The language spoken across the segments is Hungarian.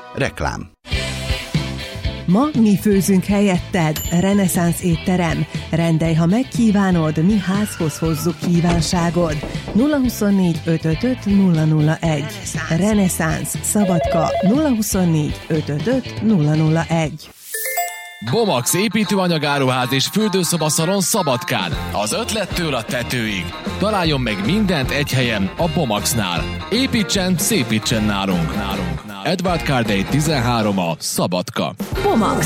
Reklám. Ma mi főzünk helyetted. Reneszánsz étterem. Rendelj, ha megkívánod, mi házhoz hozzuk kívánságod. 024 555 001. Reneszánsz Szabadka 024 555 001. Bomax építőanyagáruház és fürdőszobaszalon Szabadkán. Az ötlettől a tetőig. Találjon meg mindent egy helyen, a Bomaxnál. Építsen, szépítsen nálunk. Edward Cardey 13 a Szabadka. Bomax.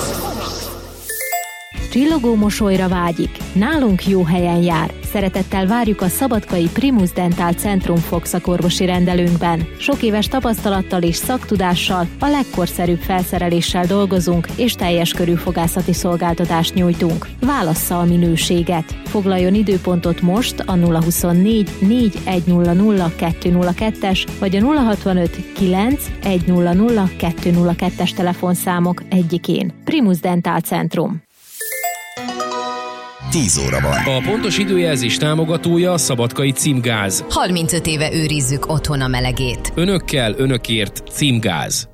Csillogó mosolyra vágyik. Nálunk jó helyen jár. Szeretettel várjuk a szabadkai Primus Dental Centrum fogszakorvosi rendelőnkben. Sok éves tapasztalattal és szaktudással, a legkorszerűbb felszereléssel dolgozunk, és teljes körű fogászati szolgáltatást nyújtunk. Válassza a minőséget. Foglaljon időpontot most a 024 4100 202-es vagy a 065 9 100 202-es telefonszámok egyikén. Primus Dental Centrum. 10 óra van. A pontos időjelzés támogatója a Szabadkai Címgáz. 35 éve őrizzük otthon a melegét. Önökkel, önökért Címgáz.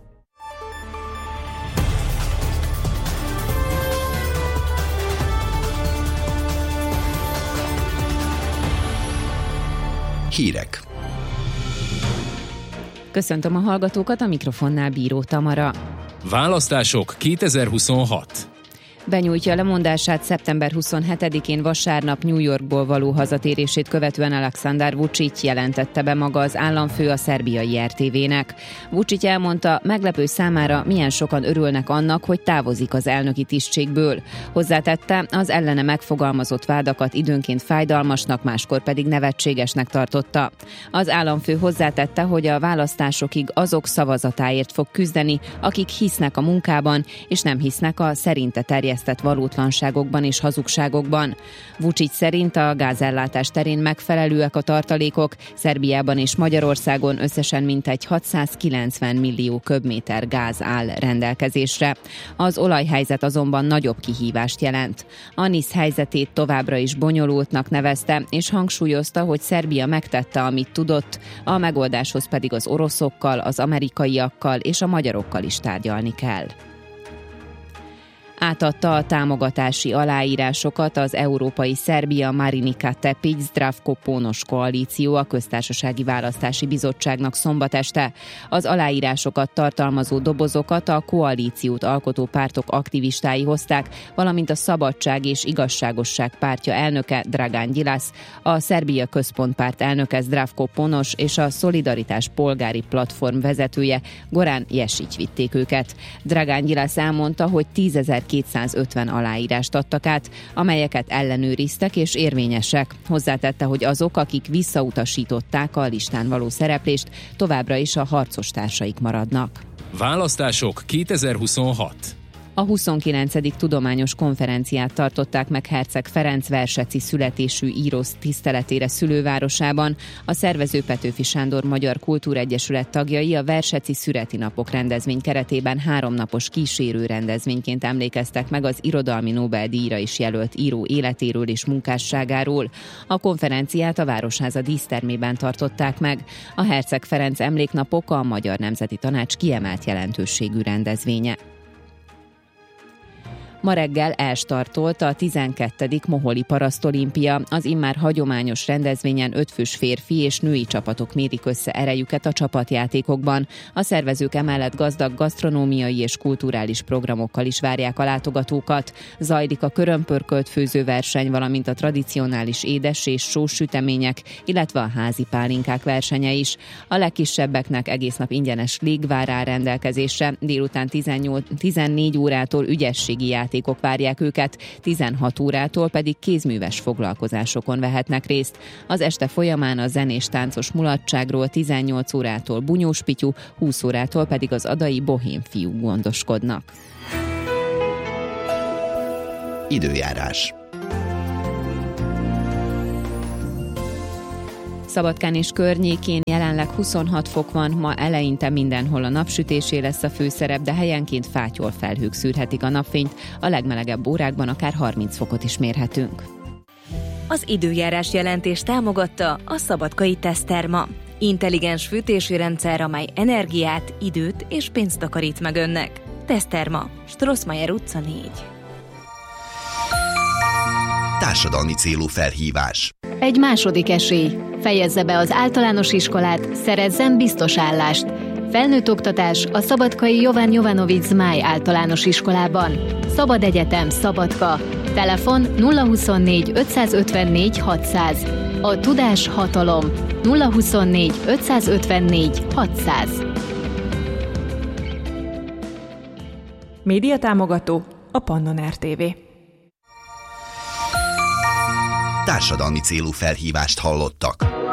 Hírek. Köszöntöm a hallgatókat, a mikrofonnál Bíró Tamara. Választások 2026. Benyújtja a lemondását szeptember 27-én vasárnap New Yorkból való hazatérését követően Aleksandar Vučić, jelentette be maga az államfő a szerbiai RTV-nek. Vučić elmondta, meglepő számára milyen sokan örülnek annak, hogy távozik az elnöki tisztségből. Hozzátette, az ellene megfogalmazott vádakat időnként fájdalmasnak, máskor pedig nevetségesnek tartotta. Az államfő hozzátette, hogy a választásokig azok szavazatáért fog küzdeni, akik hisznek a munkában, és nem hisznek a szerinte terjesztett valótlanságokban és hazugságokban. Vučić szerint a gázellátás terén megfelelőek a tartalékok, Szerbiában és Magyarországon összesen mintegy 690 millió köbméter gáz áll rendelkezésre. Az olajhelyzet azonban nagyobb kihívást jelent. A NIS helyzetét továbbra is bonyolultnak nevezte, és hangsúlyozta, hogy Szerbia megtette, amit tudott, a megoldáshoz pedig az oroszokkal, az amerikaiakkal és a magyarokkal is tárgyalni kell. Átadta a támogatási aláírásokat az Európai Szerbia Marinika Tepić Zdravko Ponoš koalíció a Köztársasági Választási Bizottságnak szombat este. Az aláírásokat tartalmazó dobozokat a koalíciót alkotó pártok aktivistái hozták, valamint a Szabadság és Igazságosság pártja elnöke Dragan Đilas, a Szerbia Központpárt elnöke Zdravko Ponoš és a Szolidaritás polgári platform vezetője Goran Ješić vitték őket. Dragan Đilas elmondta, hogy 10.250 aláírást adtak át, amelyeket ellenőriztek és érvényesek. Hozzátette, hogy azok, akik visszautasították a listán való szereplést, továbbra is a harcos társaik maradnak. Választások 2026. A 29. tudományos konferenciát tartották meg Herceg Ferenc verseci születésű író tiszteletére szülővárosában. A szervező Petőfi Sándor Magyar Kultúregyesület tagjai a verseci szüreti napok rendezvény keretében 3 napos kísérő rendezvényként emlékeztek meg az irodalmi Nobel-díjra is jelölt író életéről és munkásságáról. A konferenciát a Városháza dísztermében tartották meg. A Herceg Ferenc emléknapok a Magyar Nemzeti Tanács kiemelt jelentőségű rendezvénye. Ma reggel elstartolt a 12. Moholi Parasztolimpia. Az immár hagyományos rendezvényen 5 fős férfi és női csapatok mérik össze erejüket a csapatjátékokban. A szervezők emellett gazdag gasztronómiai és kulturális programokkal is várják a látogatókat. Zajlik a körömpörkölt főzőverseny, valamint a tradicionális édes és sós sütemények, illetve a házi pálinkák versenye is. A legkisebbeknek egész nap ingyenes légvár áll rendelkezésre, délután 14 órától ügyességi játékok várják őket, 16 órától pedig kézműves foglalkozásokon vehetnek részt. Az este folyamán a zenés táncos mulatságról 18 órától Bunyós Pityu, 20 órától pedig az adai bohém fiúk gondoskodnak. Időjárás. Szabadkán és környékén jelenleg 26 fok van, ma eleinte mindenhol a napsütésé lesz a főszerep, de helyenként fátyol felhők szűrhetik a napfényt, a legmelegebb órákban akár 30 fokot is mérhetünk. Az időjárás jelentés támogatta a Szabadkai Teszterma. Intelligens fűtési rendszer, amely energiát, időt és pénzt takarít meg önnek. Teszterma, Strossmayer utca 4. Társadalmi célú felhívás. Egy második esély. Fejezze be az általános iskolát, szerezzen biztos állást. Felnőtt oktatás a Szabadkai Jovan Jovanovics Zmáj általános iskolában. Szabad egyetem, Szabadka. Telefon 024 554 600. A tudás hatalom. 024 554 600. Média támogató a Pannon RTV. Társadalmi célú felhívást hallottak.